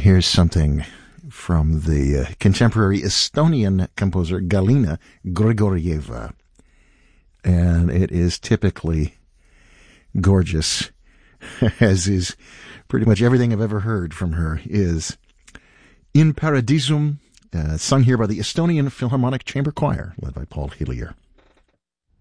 Here's something from the contemporary Estonian composer Galina Grigorieva. And it is typically gorgeous, as is pretty much everything I've ever heard from her is. In Paradisum, sung here by the Estonian Philharmonic Chamber Choir, led by Paul Hillier.